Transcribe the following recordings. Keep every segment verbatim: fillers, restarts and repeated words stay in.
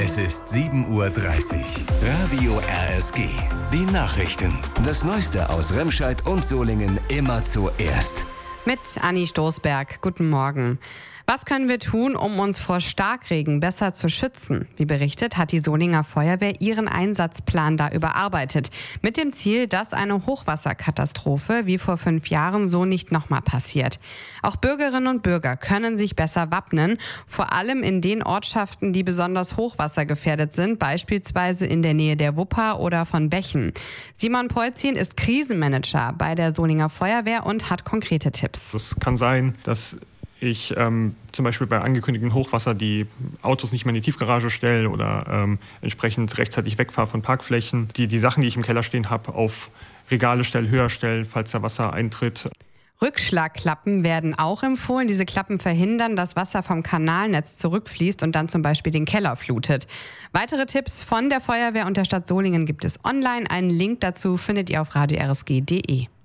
Es ist sieben Uhr dreißig. Radio R S G. Die Nachrichten. Das Neueste aus Remscheid und Solingen immer zuerst. Mit Anni Stoßberg. Guten Morgen. Was können wir tun, um uns vor Starkregen besser zu schützen? Wie berichtet, hat die Solinger Feuerwehr ihren Einsatzplan da überarbeitet. Mit dem Ziel, dass eine Hochwasserkatastrophe wie vor fünf Jahren so nicht nochmal passiert. Auch Bürgerinnen und Bürger können sich besser wappnen, vor allem in den Ortschaften, die besonders hochwassergefährdet sind, beispielsweise in der Nähe der Wupper oder von Bächen. Simon Polzin ist Krisenmanager bei der Solinger Feuerwehr und hat konkrete Tipps. Es kann sein, dass ich ähm, zum Beispiel bei angekündigten Hochwasser die Autos nicht mehr in die Tiefgarage stelle oder ähm, entsprechend rechtzeitig wegfahre von Parkflächen. Die, die Sachen, die ich im Keller stehen habe, auf Regale stelle, höher stelle, falls da Wasser eintritt. Rückschlagklappen werden auch empfohlen. Diese Klappen verhindern, dass Wasser vom Kanalnetz zurückfließt und dann zum Beispiel den Keller flutet. Weitere Tipps von der Feuerwehr und der Stadt Solingen gibt es online. Einen Link dazu findet ihr auf radio r s g punkt d e.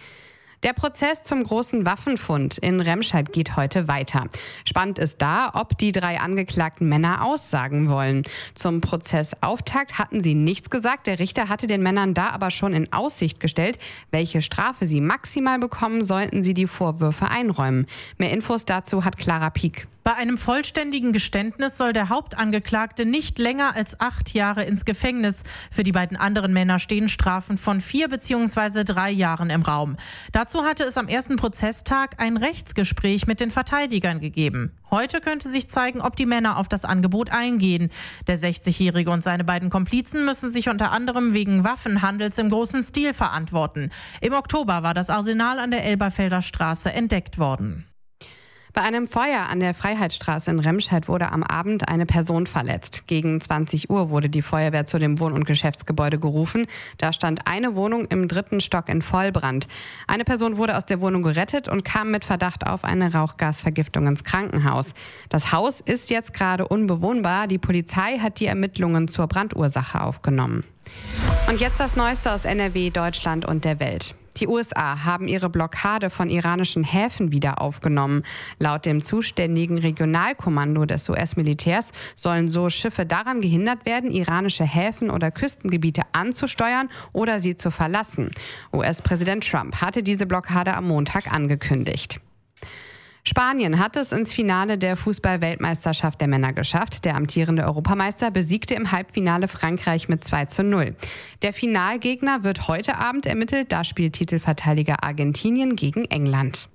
Der Prozess zum großen Waffenfund in Remscheid geht heute weiter. Spannend ist da, ob die drei angeklagten Männer aussagen wollen. Zum Prozessauftakt hatten sie nichts gesagt. Der Richter hatte den Männern da aber schon in Aussicht gestellt, welche Strafe sie maximal bekommen, sollten sie die Vorwürfe einräumen. Mehr Infos dazu hat Clara Pieck. Bei einem vollständigen Geständnis soll der Hauptangeklagte nicht länger als acht Jahre ins Gefängnis. Für die beiden anderen Männer stehen Strafen von vier bzw. drei Jahren im Raum. Dazu hatte es am ersten Prozesstag ein Rechtsgespräch mit den Verteidigern gegeben. Heute könnte sich zeigen, ob die Männer auf das Angebot eingehen. Der sechzigjährige und seine beiden Komplizen müssen sich unter anderem wegen Waffenhandels im großen Stil verantworten. Im Oktober war das Arsenal an der Elberfelder Straße entdeckt worden. Bei einem Feuer an der Freiheitsstraße in Remscheid wurde am Abend eine Person verletzt. Gegen zwanzig Uhr wurde die Feuerwehr zu dem Wohn- und Geschäftsgebäude gerufen. Da stand eine Wohnung im dritten Stock in Vollbrand. Eine Person wurde aus der Wohnung gerettet und kam mit Verdacht auf eine Rauchgasvergiftung ins Krankenhaus. Das Haus ist jetzt gerade unbewohnbar. Die Polizei hat die Ermittlungen zur Brandursache aufgenommen. Und jetzt das Neueste aus N R W, Deutschland und der Welt. Die U S A haben ihre Blockade von iranischen Häfen wieder aufgenommen. Laut dem zuständigen Regionalkommando des U S-Militärs sollen so Schiffe daran gehindert werden, iranische Häfen oder Küstengebiete anzusteuern oder sie zu verlassen. U S-Präsident Trump hatte diese Blockade am Montag angekündigt. Spanien hat es ins Finale der Fußball-Weltmeisterschaft der Männer geschafft. Der amtierende Europameister besiegte im Halbfinale Frankreich mit zwei zu null. Der Finalgegner wird heute Abend ermittelt. Da spielt Titelverteidiger Argentinien gegen England.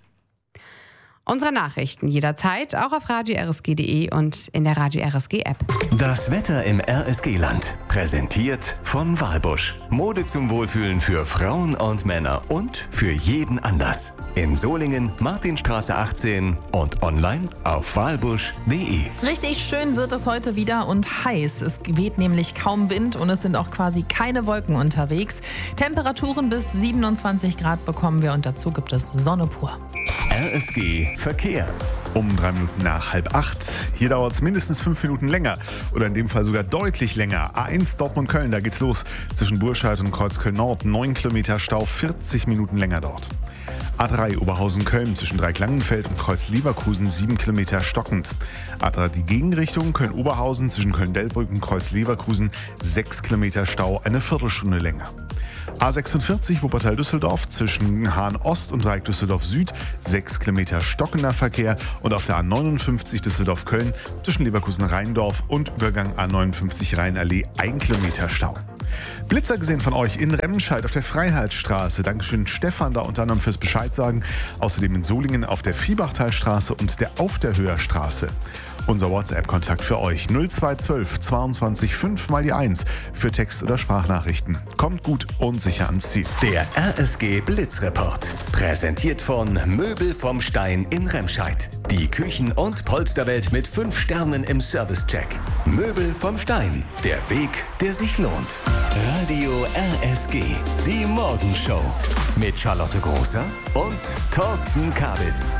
Unsere Nachrichten jederzeit auch auf radio r s g punkt d e und in der Radio R S G App. Das Wetter im R S G-Land. Präsentiert von Walbusch. Mode zum Wohlfühlen für Frauen und Männer und für jeden Anlass. In Solingen, Martinstraße achtzehn und online auf walbusch punkt d e. Richtig schön wird es heute wieder und heiß. Es weht nämlich kaum Wind und es sind auch quasi keine Wolken unterwegs. Temperaturen bis siebenundzwanzig Grad bekommen wir und dazu gibt es Sonne pur. R S G Verkehr. Um drei Minuten nach halb acht. Hier dauert es mindestens fünf Minuten länger. Oder in dem Fall sogar deutlich länger. A eins Dortmund-Köln, da geht's los. Zwischen Burscheid und Kreuzköln-Nord. neun Kilometer Stau, vierzig Minuten länger dort. A drei Oberhausen-Köln zwischen Dreiklangenfeld und Kreuz-Leverkusen, sieben Kilometer stockend. A drei die Gegenrichtung Köln-Oberhausen zwischen Köln-Delbrück und Kreuz-Leverkusen, sechs Kilometer Stau, eine Viertelstunde länger. A sechsundvierzig Wuppertal-Düsseldorf zwischen Hahn-Ost und Dreieck Düsseldorf-Süd, sechs Kilometer stockender Verkehr. Und auf der A neunundfünfzig Düsseldorf-Köln zwischen Leverkusen-Rheindorf und Übergang A neunundfünfzig Rheinallee, ein Kilometer Stau. Blitzer gesehen von euch in Remscheid auf der Freiheitsstraße. Dankeschön Stefan da unter anderem fürs Bescheid sagen. Außerdem in Solingen auf der Viehbachtalstraße und der Auf der Höherstraße. Unser WhatsApp-Kontakt für euch null zwei eins zwei zweiundzwanzig fünf mal die eins für Text- oder Sprachnachrichten. Kommt gut und sicher ans Ziel. Der R S G Blitzreport. Präsentiert von Möbel vom Stein in Remscheid. Die Küchen- und Polsterwelt mit fünf Sternen im Servicecheck. Möbel vom Stein. Der Weg, der sich lohnt. Radio R S G. Die Morgenshow. Mit Charlotte Großer und Thorsten Kabitz.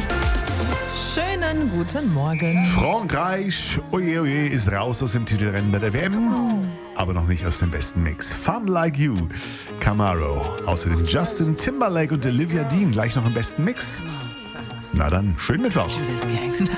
Schönen guten Morgen. Frankreich, oje oje, ist raus aus dem Titelrennen bei der W M, aber noch nicht aus dem besten Mix. Femme Like You, Camaro. Außerdem Justin Timberlake und Olivia Dean gleich noch im besten Mix. Na dann, schönen Mittwoch.